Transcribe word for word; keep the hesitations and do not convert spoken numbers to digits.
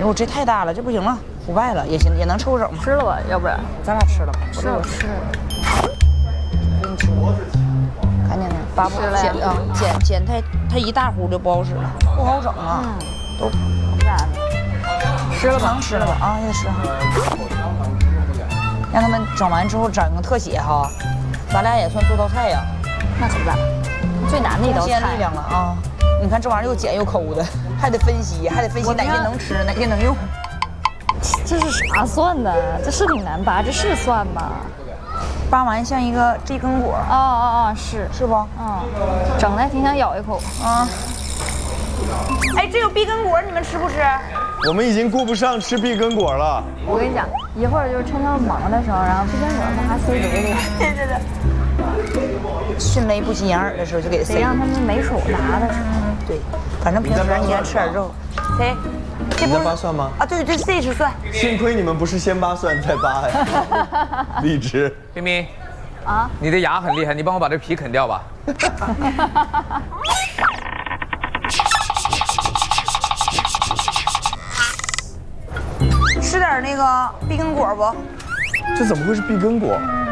呦，这太大了，这不行了，腐败了，也行，也能抽手吗？ 吃了吧，要不然咱俩吃了吧？ 吃了吃了。 给你吃了，看见没？把不剪啊，剪剪太它一大壶就不好使了，不好整啊， 嗯， 都咋的？吃了吧， 能吃了吧？啊，也吃。让他们整完之后整个特写哈，咱俩也算做道菜呀。 那可不咋，最难的一道贡献菜。 力量了啊！你看这玩意儿又剪又抠的，还得分析，还得分析哪些能吃，哪些能用。 这是啥蒜呢？这是挺难拔，这是蒜吗？ 扒完像一个碧根果。 哦哦哦，是是不？ 嗯，整的还挺想咬一口啊。哎，这有碧根果，你们吃不吃？ 我们已经顾不上吃碧根果了。 我跟你讲，一会儿就是趁他们忙的时候，然后碧根果把它塞嘴里。 对对对。迅雷不及掩耳的时候就给塞。 得让他们没手拿的时候。 对，反正平时你先吃点肉。谁？这你在扒蒜吗？ 啊，对对，这是蒜。 幸亏你们不是先扒蒜再扒呀。荔枝。 冰冰。 啊。 你的牙很厉害，你帮我把这皮啃掉吧。 吃点那个碧根果不？ 这怎么会是碧根果？